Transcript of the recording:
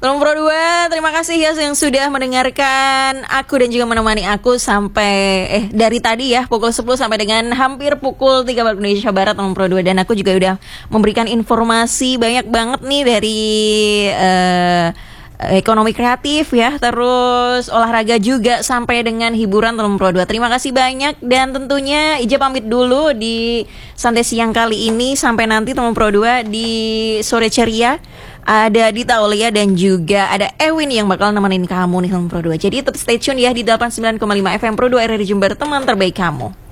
Tolong Pro 2, terima kasih ya yang sudah mendengarkan aku dan juga menemani aku sampai dari tadi ya pukul 10 sampai dengan hampir pukul 3 waktu Indonesia Barat. Tolong Pro 2, dan aku juga udah memberikan informasi banyak banget nih dari ekonomi kreatif ya, terus olahraga juga sampai dengan hiburan. Tolong Pro 2, terima kasih banyak, dan tentunya Ija pamit dulu di santai siang kali ini. Sampai nanti Tolong Pro 2 di sore ceria. Ada Dita Aulia dan juga ada Ewin yang bakal nemenin kamu nih Tolong Pro 2. Jadi tetap stay tune ya di 89,5 FM Pro 2 RRI Jember, teman terbaik kamu.